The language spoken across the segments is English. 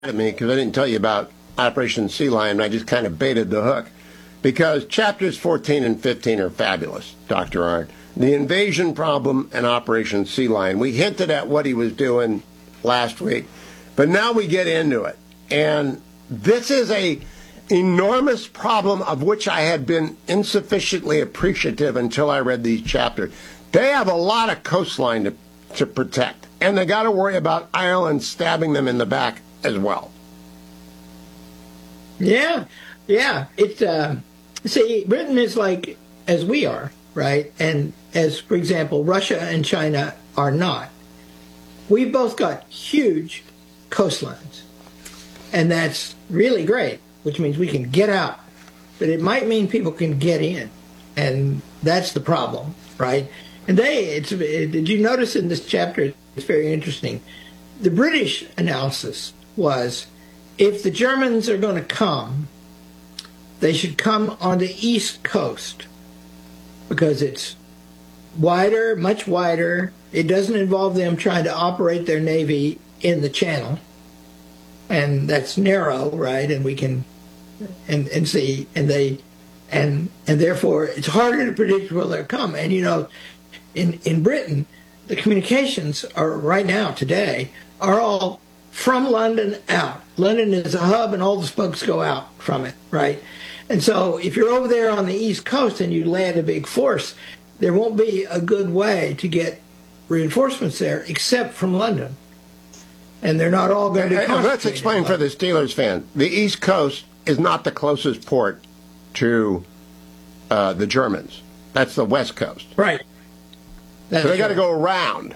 at me because I didn't tell you about Operation Sea Lion. I just kind of baited the hook because chapters 14 and 15 are fabulous, Dr. Arnn. The invasion problem and Operation Sea Lion. We hinted at what he was doing last week, but now we get into it. And this is a enormous problem of which I had been insufficiently appreciative until I read these chapters. They have a lot of coastline to protect, and they got to worry about Ireland stabbing them in the back as well. Yeah. See, Britain is like as we are, right? And as, for example, Russia and China are not. We've both got huge coastlines, and that's really great, which means we can get out. But it might mean people can get in, and that's the problem, right? And did you notice in this chapter, it's very interesting, the British analysis was, if the Germans are going to come, they should come on the east coast because it's wider, much wider. It doesn't involve them trying to operate their navy in the channel, and that's narrow, right? And we can and see, and therefore it's harder to predict where they'll come. And you know, in Britain, the communications are right now today are all from London out. London is a hub, and all the spokes go out from it, right? And so if you're over there on the East Coast and you land a big force, there won't be a good way to get reinforcements there except from London. And they're not all going to be concentrated. Let's explain for the Steelers fan. The East Coast is not the closest port to the Germans. That's the West Coast. Right. So they got to go around.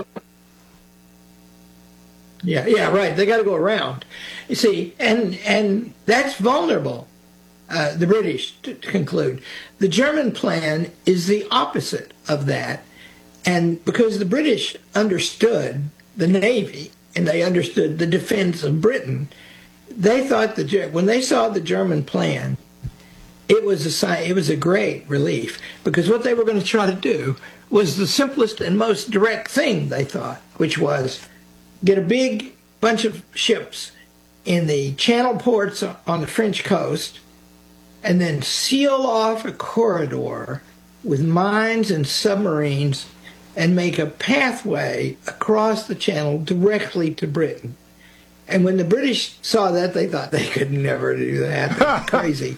Yeah, right. They got to go around. You see, and that's vulnerable. The British, to conclude. The German plan is the opposite of that. And because the British understood the Navy and they understood the defense of Britain, they thought when they saw the German plan, it was a great relief, because what they were going to try to do was the simplest and most direct thing, they thought, which was get a big bunch of ships in the channel ports on the French coast and then seal off a corridor with mines and submarines and make a pathway across the channel directly to Britain. And when the British saw that, they thought they could never do that. That's crazy.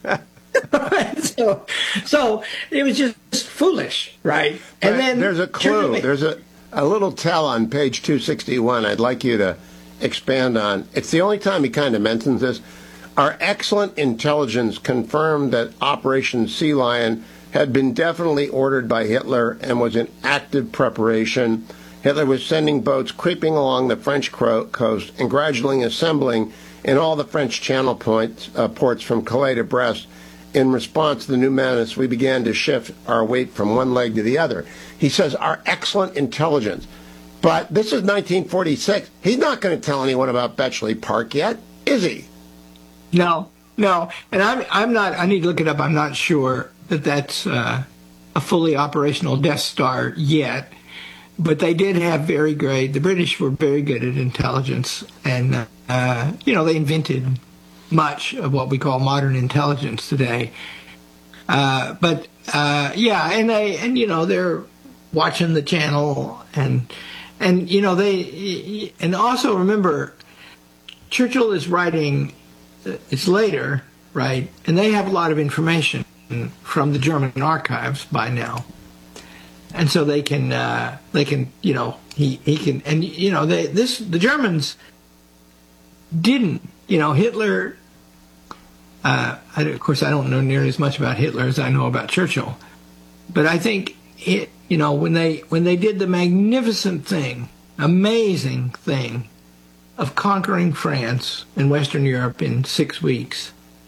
So it was just foolish, right? And then there's a clue. There's a little tell on page 261 I'd like you to expand on. It's the only time he kind of mentions this. Our excellent intelligence confirmed that Operation Sea Lion had been definitely ordered by Hitler and was in active preparation. Hitler was sending boats creeping along the French coast and gradually assembling in all the French channel ports from Calais to Brest. In response to the new menace, we began to shift our weight from one leg to the other. He says, our excellent intelligence. But this is 1946. He's not going to tell anyone about Bletchley Park yet, is he? No. And I'm not, I need to look it up. I'm not sure that that's a fully operational Death Star yet. But they did have the British were very good at intelligence. And, they invented much of what we call modern intelligence today. They're watching the channel and also remember, Churchill is writing, it's later, right? And they have a lot of information from the German archives by now. And so they can, he can, the Germans didn't, Hitler, of course, I don't know nearly as much about Hitler as I know about Churchill, but I think when they did the magnificent thing, amazing thing of conquering France and Western Europe in 6 weeks,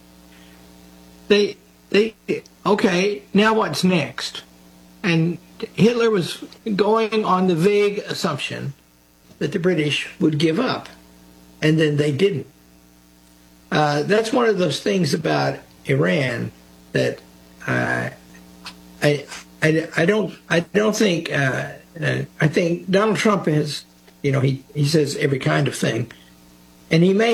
okay, now what's next? And Hitler was going on the vague assumption that the British would give up, and then they didn't. That's one of those things about Iran that I don't think. I think Donald Trump has, he says every kind of thing, and he may